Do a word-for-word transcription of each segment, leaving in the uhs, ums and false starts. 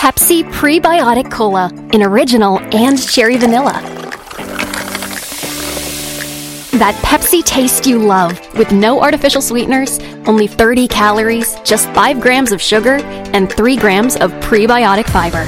Pepsi Prebiotic Cola in original and cherry vanilla. That Pepsi taste you love, with no artificial sweeteners, only thirty calories, just five grams of sugar, and three grams of prebiotic fiber.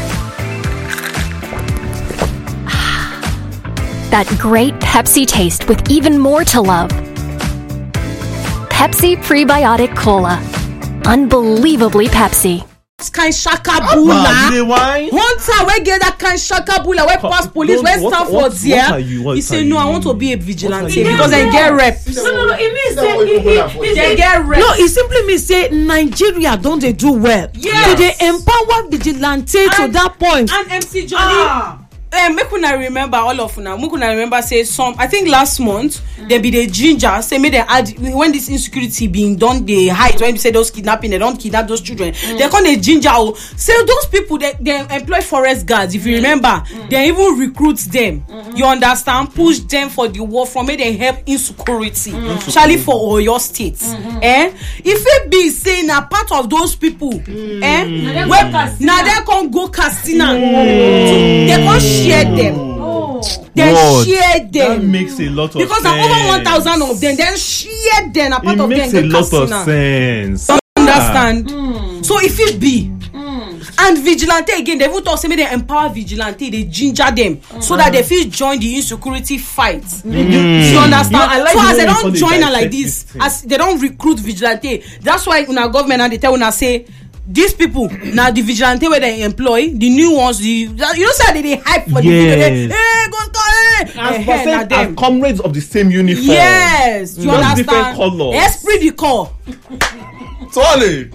That great Pepsi taste with even more to love. Pepsi Prebiotic Cola. Unbelievably Pepsi. Kind shakabula. One time we get that kind shakabula. We pass police. We stand for there. He say no, I want to be a vigilante because they get reps. No, no, no. It means they, they get reps. No, it simply means say Nigeria don't they do well? Yes. So they empower vigilante and, to that point. And M C Johnny. Ah. Um, make una remember all of una. Make una remember say some. I think last month mm. there be the ginger say me they add when this insecurity being done they hide when they say those kidnapping they don't kidnap those children. Mm. They call the ginger. Say those people they they employ forest guards. If you remember, mm. they even recruit them. Mm-hmm. You understand? Push them for the war from me they help insecurity, mm. especially for Oyo State. Mm-hmm. Eh? If it be saying a part of those people, mm. eh? Mm. Well, now they can go Castina. Mm. They can share them. Oh. They God, share them. That makes a lot of because sense. Because over one thousand of them, then share them. A part it of makes them a lot casino. of sense. Don't understand? Mm. So if it be mm. and vigilante again, they will talk say they empower vigilante, they ginger them mm. so that they feel join the insecurity fight. Mm. You understand? You know, like so as they don't join her like this, this as they don't recruit vigilante, that's why in our government and they tell una say. These people now the vigilante where they employ the new ones the you know say they, they hype for yes. the video they, hey go go hey as hey, hey, comrades of the same uniform yes you just understand different colors esprit du corps solid.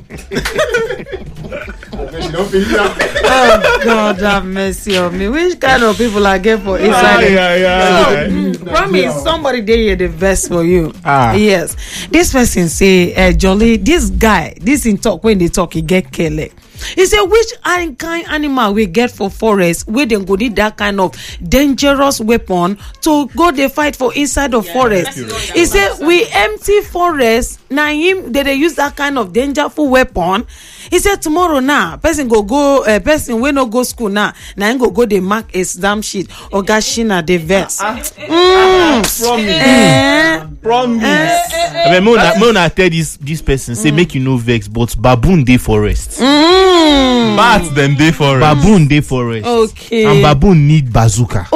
Oh God have mercy on me. Which kind of people are get for inside? Yeah, yeah, yeah. So, promise somebody they hear the best for you. Ah. Yes. This person say, uh, Jolly, this guy, this in talk when they talk, he get killed. He said, which kind animal we get for forest where they go need that kind of dangerous weapon to go they fight for inside of yeah, forest. He said, we empty forest, now him they, they use that kind of dangerful weapon. He said, tomorrow now, person go go, uh, person we no go school now, now him go go they mark exam sheet or gashina the vest. Uh, mm. uh, promise. Uh, promise. Uh, I mean, Mona, Mona tell this this person say mm. make you no vex, but baboon dey forest. Mm. Bats them dey forest. Baboon dey forest. Okay. And baboon need bazooka.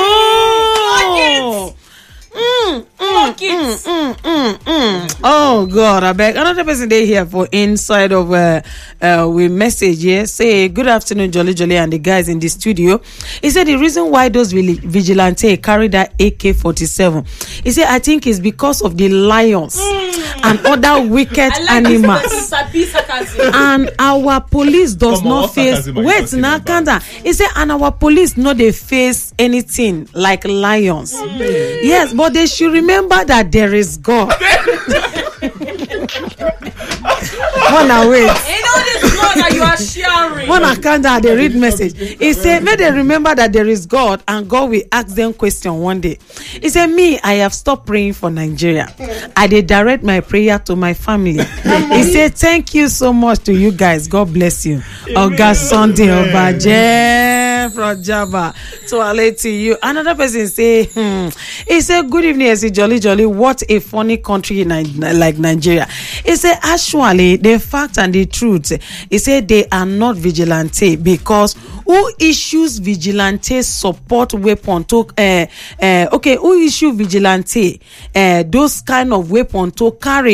Oh. Mm, mm, mm, mm, mm, mm. Oh God, I beg. Another person they here for inside of uh, uh we message here say good afternoon Jolly Jolly and the guys in the studio. He said the reason why those vigilante carry that A K forty-seven, he said I think it's because of the lions mm. and other wicked like animals. And our police does Come not on, face wait now Kanda. He said and our police no they face anything like lions. Mm. Yes, but they should remember that there is God. Wanna wait. You know this God that you are sharing. Wanna count that they read message. He said, may they remember that there is God and God will ask them question one day. He said, me, I have stopped praying for Nigeria. I did direct my prayer to my family. He said, thank you so much to you guys. God bless you. August Sunday Obaje from Java. So I'll let to you. Another person say, hmm. He said, good evening, I say, Jolly Jolly. What a funny country like Nigeria. He said, actually, the fact and the truth, he said they are not vigilante because who issues vigilante support weapon to, uh, uh, okay, who issue vigilante, uh, those kind of weapon to carry